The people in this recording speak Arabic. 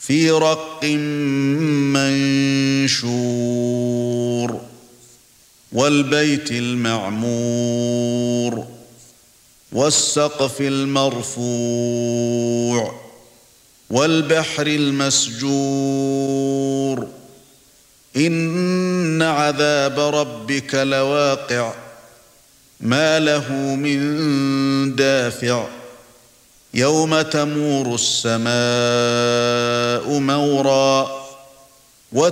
في رق منشور والبيت المعمور والسقف المرفوع والبحر المسجور إن عذاب ربك لواقع ما له من دافع يوم تمور السماء مورا